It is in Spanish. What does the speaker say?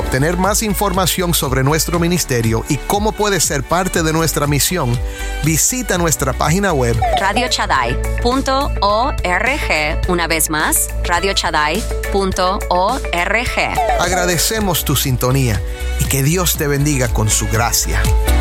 obtener más información sobre nuestro ministerio y cómo puedes ser parte de nuestra misión, visita nuestra página web radiochaddai.org. Una vez más, radiochaddai.org. Agradecemos tu sintonía y que Dios te bendiga con su gracia.